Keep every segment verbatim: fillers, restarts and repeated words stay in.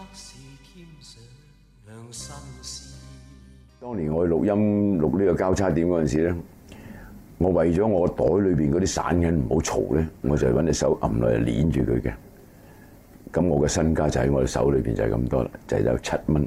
當年我去錄音錄呢個交叉點嗰陣時咧，我為咗我袋裏邊嗰啲散銀唔好嘈咧，我就揾隻手揞落嚟捏住佢嘅。咁我嘅身家就喺我嘅手裏邊就係咁多啦，就係有七蚊。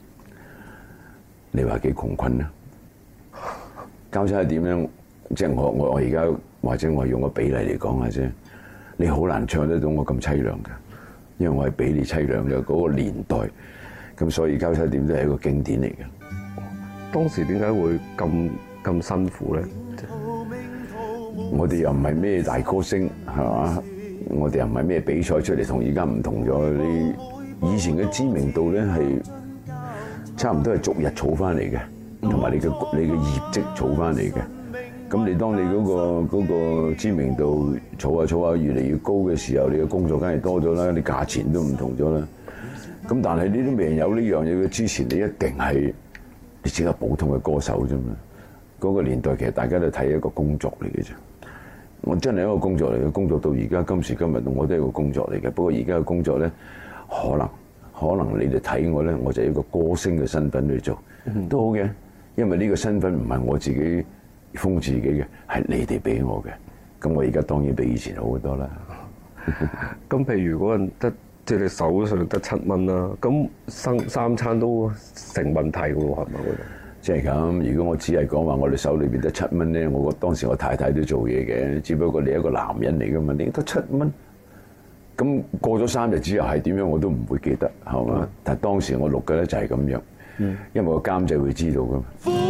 你話幾窮困啊？交叉點樣？即係我我我而家或者我用個比例嚟講下啫，你好難唱得到我咁凄涼嘅，因為我係比你凄涼嘅嗰個年代，咁所以交叉點都係一個經典嚟嘅。 當時點解會咁咁辛苦咧？ 我哋又唔係咩大歌星，係嘛？我哋又唔係咩比賽出嚟，同而家唔同咗。你以前嘅知名度咧係差唔多係逐日儲翻嚟嘅，同埋你嘅你嘅業績儲翻嚟嘅。咁你當你嗰個嗰個知名度儲下儲下越嚟越高嘅時候，你嘅工作梗係多咗啦，你價錢都唔同咗啦。咁但係你都未有呢樣嘢嘅之前，你一定係你只係普通嘅歌手啫嘛。嗰個年代其實大家都睇一個工作嚟嘅啫。我真係一個工作嚟嘅，工作到而家今時今日我都係一個工作嚟嘅。不過而家嘅工作咧，可能可能你哋睇我咧，我就係一個歌星嘅身份去做，都好嘅。因為呢個身份唔係我自己封自己嘅，係你哋俾我嘅。咁我而家當然比以前好好多啦。 咁譬如嗰陣得即係你手上得七蚊啦，咁三三餐都成問題嘅喎，係咪嗰度？ 即係咁，如果我只係講話我哋手裏邊得七蚊咧，我覺得當時我太太都做嘢嘅，只不過你一個男人嚟噶嘛，你得七蚊，咁過咗三日之後係點樣我都唔會記得，係嘛？嗯、但係當時我錄嘅咧就係咁樣，嗯、因為個監製會知道噶嘛。